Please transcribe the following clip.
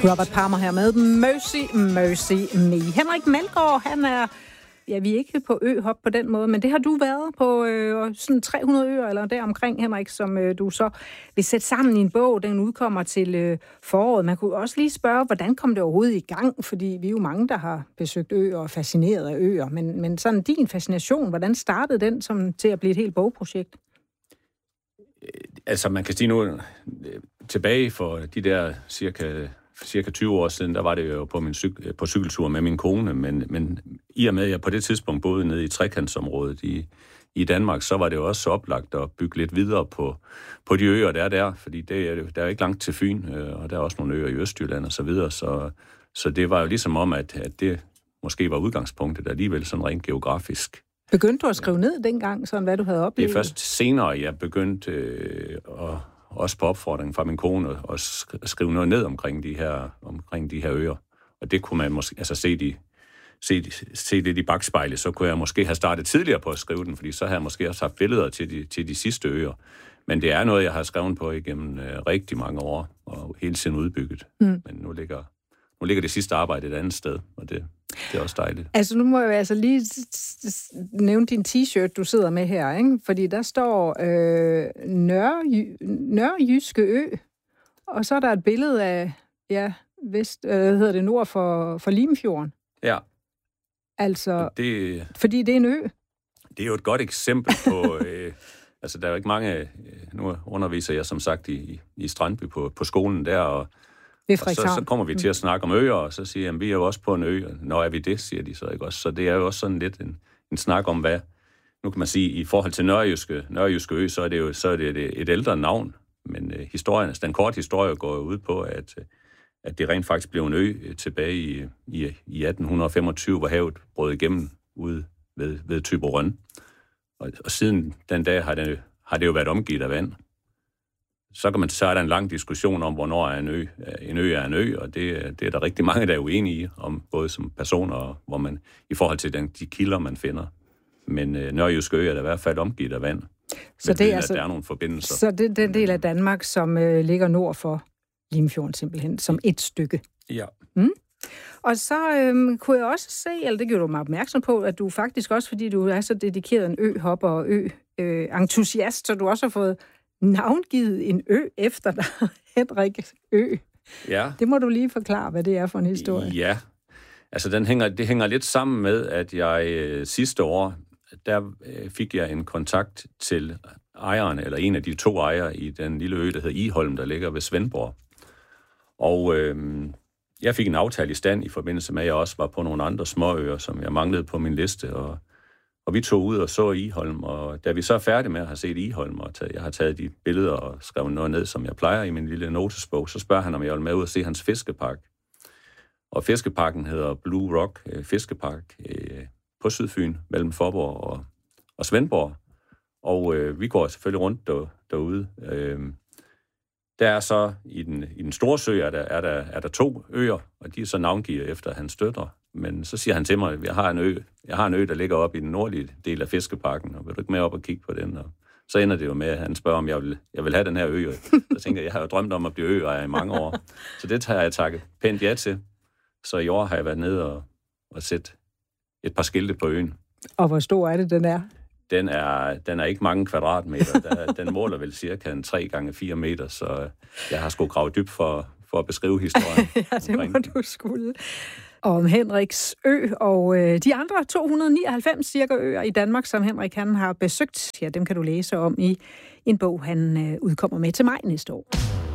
Robert Palmer her med Mercy, Mercy Me. Henrik Melgaard, han er... Ja, vi er ikke på øhop på den måde, men det har du været på sådan 300 øer eller deromkring, Henrik, som du så vil sætte sammen i en bog. Den udkommer til foråret. Man kunne også lige spørge, hvordan kom det overhovedet i gang? Fordi vi er jo mange, der har besøgt øer og fascineret af øer. Men sådan din fascination, hvordan startede den som til at blive et helt bogprojekt? Altså, man kan sige nu, tilbage for de der cirka 20 år siden, der var det jo på cykeltur med min kone, men i og med, at jeg på det tidspunkt boede nede i trekantsområdet i Danmark, så var det jo også så oplagt at bygge lidt videre på de øer, der er der, fordi der er ikke langt til Fyn, og der er også nogle øer i Østjylland og så videre, så det var jo ligesom om, at det måske var udgangspunktet alligevel sådan rent geografisk. Begyndte du at skrive ned dengang, sådan hvad du havde oplevet? Det er først senere, jeg begyndte også på opfordring fra min kone at skrive noget ned omkring de her øer. Og det kunne man måske altså se lidt i bagspejlet, så kunne jeg måske have startet tidligere på at skrive den, fordi så havde jeg måske også haft billeder til de sidste øer. Men det er noget, jeg har skrevet på igennem rigtig mange år, og hele tiden udbygget. Men nu ligger det sidste arbejde et andet sted, og det er også dejligt. Altså nu må jeg altså lige nævne din t-shirt, du sidder med her, ikke? Fordi der står Nørrejyske Ø, og så er der et billede af, hedder det nord for Limfjorden. Ja. Altså, fordi det er en ø. Det er jo et godt eksempel på... altså, der er jo ikke mange... Nu underviser jeg som sagt i Strandby på skolen der, og så kommer vi til at snakke om øer, og så siger jeg, vi er jo også på en ø. Når er vi det, siger de så ikke også. Så det er jo også sådan lidt en snak om, hvad... Nu kan man sige, i forhold til Nørrejyske Ø, så er det et ældre navn. Men den korte historie går ud på, at det rent faktisk blev en ø tilbage i 1825, hvor havet brød igennem ude ved Thyborøn. Og siden den dag har det jo været omgivet af vand. Så er der en lang diskussion om, hvornår er en ø er en ø, og det er der rigtig mange, der er uenige i, om både som personer, og hvor man i forhold til de kilder, man finder. Men Nørrejyske Ø er der i hvert fald omgivet af vand. Så det er altså, der er nogle forbindelser. Så det er den del af Danmark, som ligger nord for Limfjorden simpelthen, som et stykke. Ja. Og så kunne jeg også se, eller det gjorde du mig opmærksom på, at du faktisk også, fordi du er så dedikeret en øhopper og ø-entusiast, så du også har fået navngivet en ø efter dig, Henrik Ø. Ja. Det må du lige forklare, hvad det er for en historie. Ja, altså det hænger lidt sammen med, at jeg sidste år, der fik jeg en kontakt til ejeren, eller en af de 2 ejere i den lille ø, der hedder Iholm, der ligger ved Svendborg. Og jeg fik en aftale i stand i forbindelse med, at jeg også var på nogle andre småøer, som jeg manglede på min liste, og vi tog ud og så Iholm, og da vi så er færdige med at have set Iholm, og jeg har taget de billeder og skrevet noget ned, som jeg plejer i min lille notesbog, så spørger han, om jeg vil med ud og se hans fiskepark. Og fiskeparken hedder Blue Rock Fiskepark på Sydfyn, mellem Faaborg og Svendborg. Og vi går selvfølgelig rundt derude. Der er så i den store sø, er der 2 øer, og de er så navngivet efter hans døtre. Men så siger han til mig, at jeg har en ø, der ligger oppe i den nordlige del af fiskeparken, og vil du ikke med op og kigge på den? Og så ender det jo med, at han spørger, om jeg vil have den her ø. Så tænker jeg har jo drømt om at blive øejer i mange år. Så det har jeg takket pænt ja til. Så i år har jeg været nede og sætte et par skilte på øen. Og hvor stor er det, den er? Den er ikke mange kvadratmeter. Den måler vel cirka 3 gange 4 meter, så jeg har sgu gravet dybt for at beskrive historien. Ja, det må du skulle. Om Henriks ø og de andre 299 cirka øer i Danmark, som Henrik han har besøgt. Ja, dem kan du læse om i en bog, han udkommer med til maj næste år.